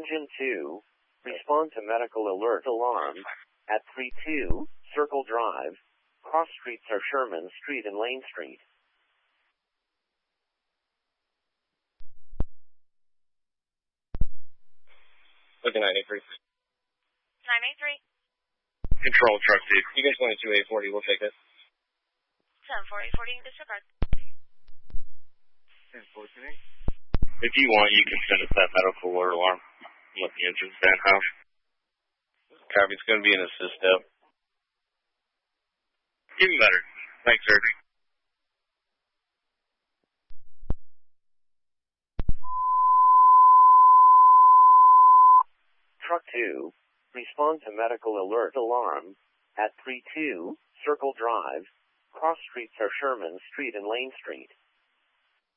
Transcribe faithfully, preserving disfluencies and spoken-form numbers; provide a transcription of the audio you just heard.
Engine two, respond to medical alert alarm at three two, Circle Drive. Cross streets are Sherman Street and Lane Street. Looking nine eight three. nine eight three. Control, truck two. You guys twenty-two eight forty, we'll take it. seven four eight forty, disregard. ten four three. If you want, you can send us that medical alert alarm. Let the engine stand out. Copy, it's going to be an assist step. Even better. Thanks, sir. Truck two, respond to medical alert alarm at three two, Circle Drive. Cross streets are Sherman Street and Lane Street.